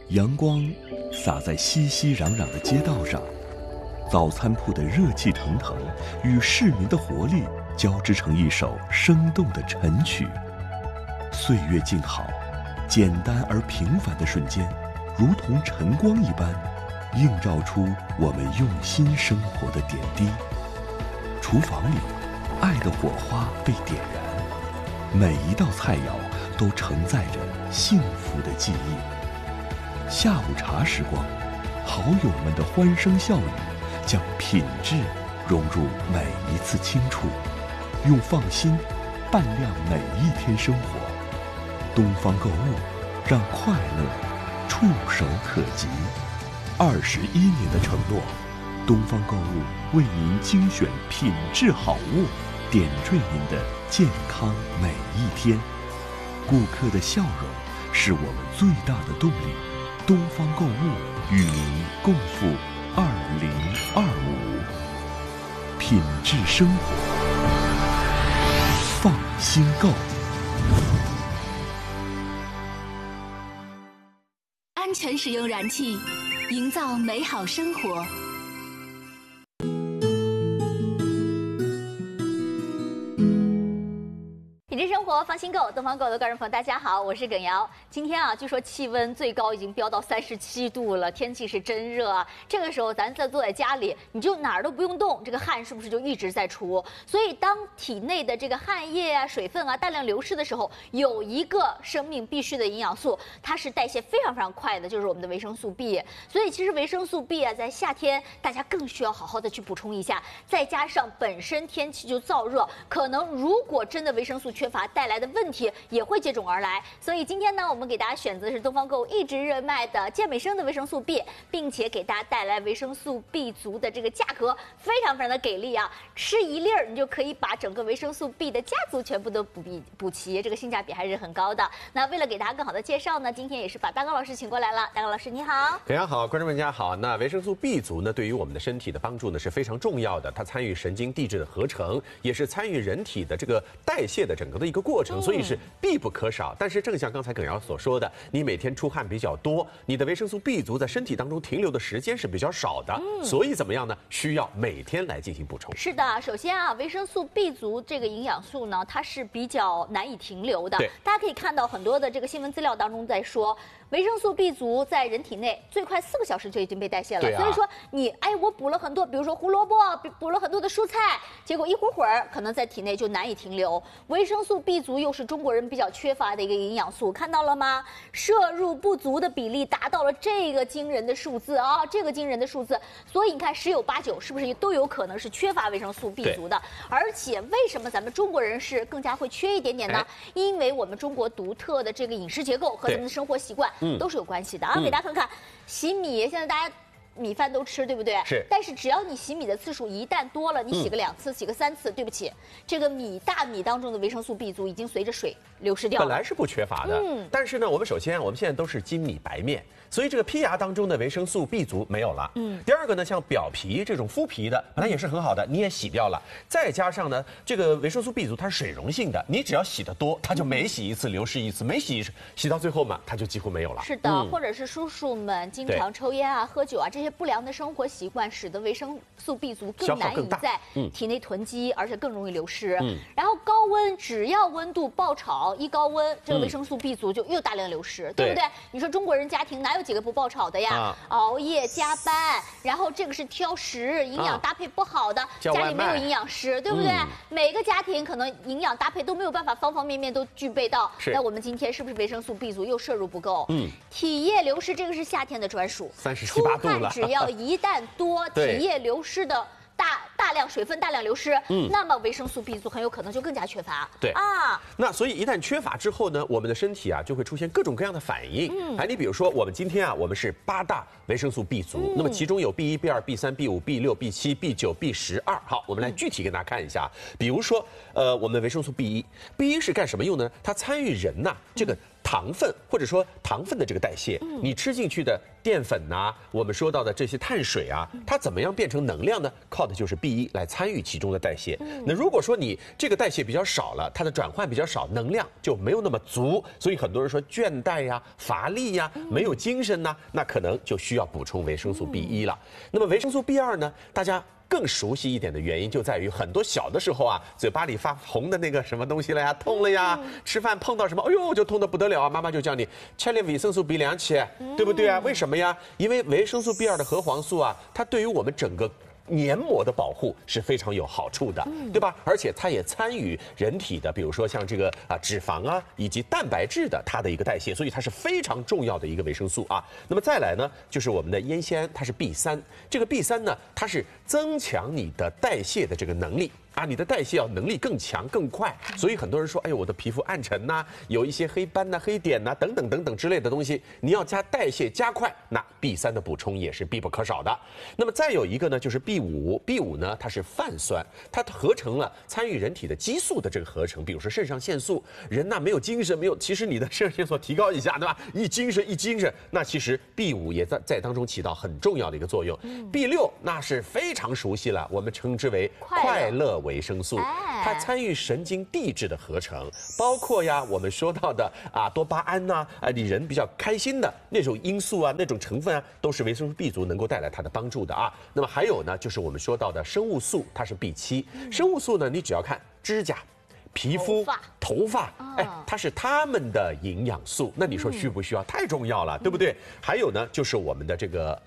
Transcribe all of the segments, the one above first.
阳光洒在熙熙攘攘的街道上，早餐铺的热气腾腾与市民的活力交织成一首生动的晨曲。岁月静好，简单而平凡的瞬间，如同晨光一般，映照出我们用心生活的点滴。厨房里，爱的火花被点燃，每一道菜肴都承载着幸福的记忆。下午茶时光，好友们的欢声笑语，将品质融入每一次轻触，用放心伴亮每一天生活。东方购物，让快乐触手可及。21年的承诺，东方购物为您精选品质好物，点缀您的健康每一天。顾客的笑容是我们最大的动力。东方购物与您共赴2025，品质生活，放心购。 安全使用燃气，营造美好生活。品质生活，放心购。东方购的观众朋友，大家好，我是耿瑶。今天啊，据说气温最高已经飙到37度了，天气是真热啊。这个时候，咱坐在家里，你就哪儿都不用动，这个汗是不是就一直在出？所以，当体内的这个汗液啊、水分啊大量流失的时候，有一个生命必需的营养素，它是代谢非常非常快的，就是我们的维生素 B。所以，其实维生素 B 啊，在夏天大家更需要好好的去补充一下。再加上本身天气就燥热，可能如果真的维生素缺乏带来的问题也会接踵而来，所以今天呢，我们给大家选择的是东方购物一直热卖的健美生的维生素 B， 并且给大家带来维生素 B 族的这个价格非常非常的给力啊！吃一粒儿，你就可以把整个维生素 B 的家族全部都补齐，这个性价比还是很高的。那为了给大家更好的介绍呢，今天也是把大高老师请过来了。大高老师你好， 大家好，观众们大家好。那维生素 B 族呢，对于我们的身体的帮助呢是非常重要的，它参与神经递质的合成，也是参与人体的这个代谢的整个的一个过程，所以是必不可少。但是正像刚才耿瑶所说的，你每天出汗比较多，你的维生素 B 族在身体当中停留的时间是比较少的，所以怎么样呢？需要每天来进行补充。 是的，首先啊，维生素 B 族这个营养素呢，它是比较难以停留的。大家可以看到很多的这个新闻资料当中在说，维生素 B 族在人体内最快4个小时就已经被代谢了。所以说你我补了很多，比如说胡萝卜，补了很多的蔬菜，结果一会儿可能在体内就难以停留。维生素 B 族又是中国人比较缺乏的一个营养素，看到了吗？摄入不足的比例达到了这个惊人的数字啊，这个惊人的数字。所以你看10有89是不是都有可能是缺乏维生素 B 族的？而且为什么咱们中国人是更加会缺一点点呢？因为我们中国独特的这个饮食结构和咱们的生活习惯都是有关系的啊。给大家看看，洗米，现在大家米饭都吃，对不对？ 是。 但是只要你洗米的次数一旦多了，你洗个2次，洗个3次，对不起，这个大米当中的维生素 B 族已经随着水流失掉了。 本来是不缺乏的，但是呢，我们首先我们现在都是精米白面，所以这个胚芽当中的维生素 B 族没有了。第二个呢，像表皮这种麸皮的，本来也是很好的，你也洗掉了。再加上呢，这个维生素 B 族它是水溶性的，你只要洗得多，它就每洗一次流失一次，每洗到最后嘛，它就几乎没有了。 是的，或者是叔叔们经常抽烟啊、喝酒啊这些不良的生活习惯，使得维生素 B 族更难以在体内囤积，而且更容易流失。然后高温，只要温度爆炒一高温，这个维生素 B 族就又大量流失，对不对？你说中国人家庭哪有几个不爆炒的呀？熬夜加班，然后这个是挑食，营养搭配不好的，家里没有营养师，对不对？每个家庭可能营养搭配都没有办法方方面面都具备到。那我们今天是不是维生素 B 族又摄入不够？体液流失，这个是夏天的专属 ，37、8度了。 只要一旦多，体液流失的大量水分大量流失，那么维生素 B 族很有可能就更加缺乏。 对啊，那所以一旦缺乏之后呢，我们的身体啊就会出现各种各样的反应。你比如说我们今天啊，我们是8大维生素 B 族，那么其中有 B1、B2、B3、B5、B6、B7、B9、B12。好，我们来具体给大家看一下。比如说，我们的维生素 B1是干什么用呢？它参与人呐这个糖分或者说糖分的这个代谢，你吃进去的淀粉呐，我们说到的这些碳水啊，它怎么样变成能量呢？靠的就是 B1 来参与其中的代谢。那如果说你这个代谢比较少了，它的转换比较少，能量就没有那么足，所以很多人说倦怠呀、乏力呀、没有精神呐，那可能就需要补充维生素 B1 了。那么维生素 B2呢，大家更熟悉一点的原因就在于很多小的时候啊，嘴巴里发红的那个什么东西了呀，痛了呀，吃饭碰到什么，哎呦就痛得不得了啊，妈妈就叫你吃点维生素 B2去，对不对啊？为什么呀？因为维生素 B2的核黄素啊，它对于我们整个黏膜的保护是非常有好处的，对吧？而且它也参与人体的，比如说像这个脂肪啊，以及蛋白质的它的一个代谢，所以它是非常重要的一个维生素啊。那么再来呢，就是我们的烟酰胺，它是 B3，这个 B3呢，它是增强你的代谢的这个能力。啊，你的代谢能力更强更快，所以很多人说，哎呦，我的皮肤暗沉呐，有一些黑斑呐、黑点呐等等等等之类的东西，你要加代谢加快，那 B3的补充也是必不可少的。那么再有一个呢，就是 B5 呢，它是泛酸，它合成了参与人体的激素的这个合成，比如说肾上腺素，人呐没有精神，其实你的肾上腺素提高一下，对吧？一精神，那其实 B5也在当中起到很重要的一个作用。B6那是非常熟悉了，我们称之为快乐维生素，它参与神经递质的合成，包括呀我们说到的多巴胺呐，你人比较开心的那种因素啊，那种成分啊，都是维生素 B 族能够带来它的帮助的啊。那么还有呢，就是我们说到的生物素，它是 B7。生物素呢，你只要看指甲、皮肤、头发，它是它们的营养素。那你说需不需要？太重要了，对不对？还有呢，就是我们的这个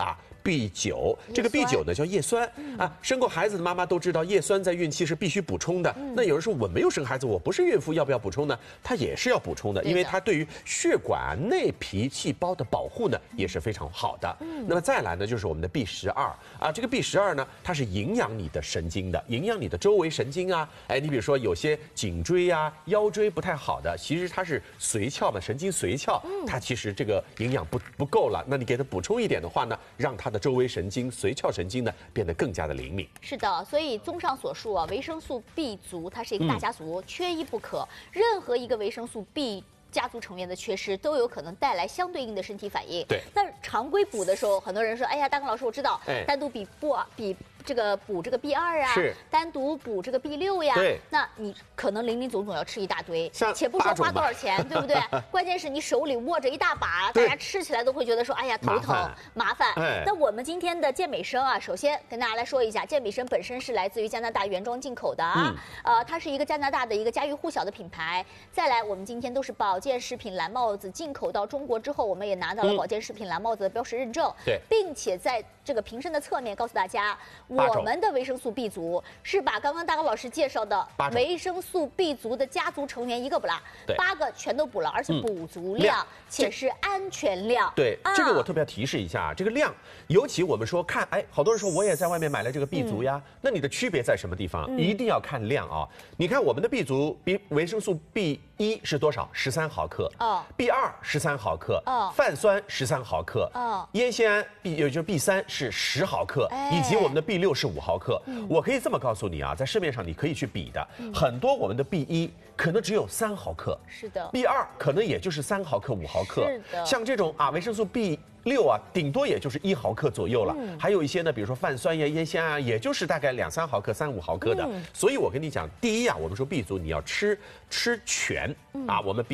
B9，这个 B9呢叫叶酸啊，生过孩子的妈妈都知道，叶酸在孕期是必须补充的。那有人说我没有生孩子，我不是孕妇，要不要补充呢？它也是要补充的，因为它对于血管内皮细胞的保护呢也是非常好的。那么再来呢，就是我们的 B12啊，这个 B12呢，它是营养你的神经的，营养你的周围神经啊。你比如说有些颈椎啊、腰椎不太好的，其实它是髓鞘嘛，神经髓鞘，它其实这个营养不够了，那你给它补充一点的话呢，让它的周围神经、髓鞘神经呢变得更加的灵敏。 是的，所以综上所述啊，维生素 B 族它是一个大家族，缺一不可。任何一个维生素 B家族成员的缺失都有可能带来相对应的身体反应。 对。 那常规补的时候，很多人说，哎呀，大康老师，我知道，单独补这个B2啊， 是单独补这个 B6呀， 对， 那你可能林林总总要吃一大堆， 像且不说花多少钱，对不对？关键是你手里握着一大把，大家吃起来都会觉得说，哎呀，头疼麻烦。那我们今天的健美生啊，首先跟大家来说一下，健美生本身是来自于加拿大原装进口的啊，它是一个加拿大的一个家喻户晓的品牌。再来，我们今天都是保健食品蓝帽子进口到中国之后，我们也拿到了保健食品蓝帽子的标识认证， 对， 并且在这个瓶身的侧面告诉大家，我们的维生素 B 族是把刚刚大高老师介绍的维生素 B 族的家族成员一个不落，8个全都补了，而且补足量，且是安全量。 对，这个我特别要提示一下，这个量，尤其我们说看，好多人说我也在外面买了这个 B 族呀，那你的区别在什么地方？一定要看量啊！你看我们的 B 族比维生素 B1是多少？13毫克。B2 13毫克。泛酸13毫克。烟酰胺也就是 B3是10毫克，以及我们的 B6是5毫克。我可以这么告诉你啊，在市面上你可以去比的，很多我们的 B1可能只有3毫克， 是的 ；B2可能也就是3毫克、5毫克， 是的。 像这种维生素 B6啊，顶多也就是1毫克左右了。还有一些呢，比如说泛酸呀、烟酰胺，也就是大概2、3毫克、3、5毫克的。所以我跟你讲，第一啊，我们说 B 族你要吃全我们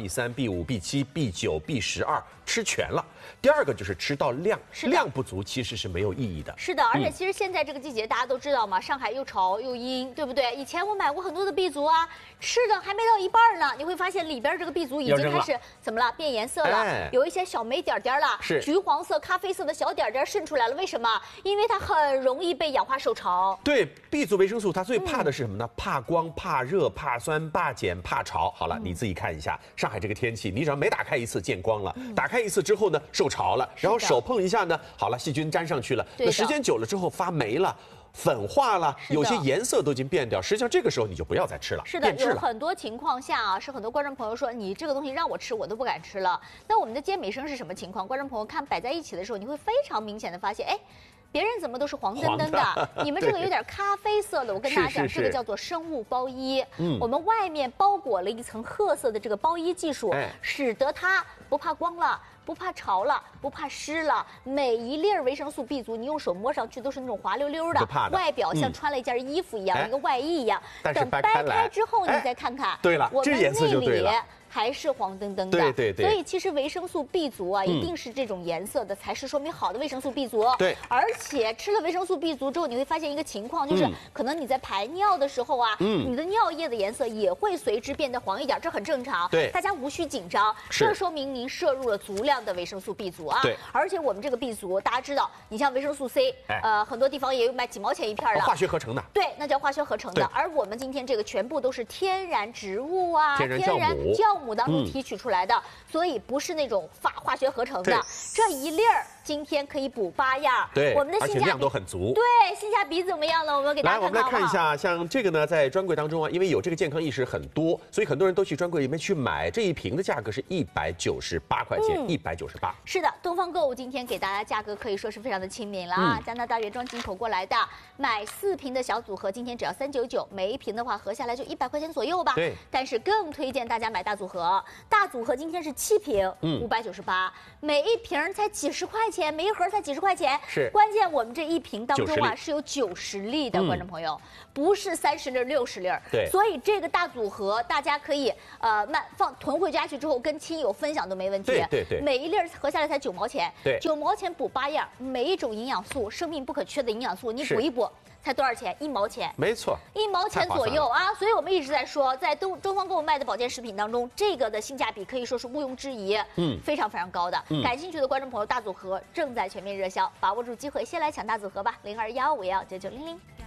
B1、B2、B3、B5、B7、B9、B12吃全了。第二个就是吃到量，量不足其实是没有意义的。 是的，而且其实现在这个季节大家都知道嘛，上海又潮又阴，对不对？以前我买过很多的 B 族啊，吃的还没到一半呢，你会发现里边这个 B 族已经开始怎么了？变颜色了，有一些小霉点点了， 是橘黄色、咖啡色的小点点渗出来了。为什么？因为它很容易被氧化受潮。 对 ，B 族维生素它最怕的是什么呢？怕光、怕热、怕酸、怕碱、怕潮。好了，你自己看一下上海这个天气，你只要每打开一次见光了，打开一次之后呢受潮了，然后手碰一下呢，好了，细菌沾上去了，那时间久了之后发霉了。粉化了，有些颜色都已经变掉。实际上这个时候你就不要再吃了。 是的，有很多情况下啊，是很多观众朋友说你这个东西让我吃，我都不敢吃了。那我们的健美生是什么情况？观众朋友看摆在一起的时候，你会非常明显的发现， 别人怎么都是黄澄澄的，你们这个有点咖啡色的。我跟大家讲， 是这个叫做生物包衣。我们外面包裹了一层褐色的这个包衣技术，使得它不怕光了。不怕潮了，不怕湿了，每一粒维生素 B 族，你用手摸上去都是那种滑溜溜的，外表像穿了一件衣服一样，一个外衣一样。等掰开之后，你再看看， 对了，这颜色就对了。 还是黄澄澄的， 对。 所以其实维生素 B 族啊，一定是这种颜色的，才是说明好的维生素 B 族。 对， 而且吃了维生素 B 族之后，你会发现一个情况，就是可能你在排尿的时候啊，你的尿液的颜色也会随之变得黄一点，这很正常。 对， 大家无需紧张，这说明您摄入了足量的维生素 B 族啊。 对， 而且我们这个 B 族，大家知道，你像维生素 C，很多地方也有卖几毛钱一片的， 化学合成的。 对，那叫化学合成的。而我们今天这个全部都是天然植物啊， 天然酵母当中提取出来的，所以不是那种化学合成的。这一粒儿今天可以补8样。 对， 我们的性价比量都很足。 对，性价比怎么样呢？我们给大家看看。 来，我们来看一下，像这个呢，在专柜当中啊，因为有这个健康意识很多，所以很多人都去专柜里面去买。这一瓶的价格是198块钱，198。 是的，东方购物今天给大家价格可以说是非常的亲民了啊！加拿大原装进口过来的，买4瓶的小组合，今天只要399，每一瓶的话合下来就100块钱左右吧。 对。 但是更推荐大家买大组合，大组合今天是7瓶，598，每一瓶才几十块钱，每一盒才几十块钱。 是。 关键我们这一瓶当中啊是有90粒的，观众朋友，不是30粒、60粒。 对。 所以这个大组合大家可以囤回家去之后跟亲友分享都没问题。 对。 每一粒合下来才9毛钱。 对。 9毛钱补8样，每一种营养素，生命不可缺的营养素，你补一补。才多少钱？1毛钱， 没错 ，1毛钱左右啊！所以我们一直在说，在东方购物卖的保健食品当中，这个的性价比可以说是毋庸置疑，非常非常高的。感兴趣的观众朋友，大组合正在全面热销，把握住机会，先来抢大组合吧，0215199900。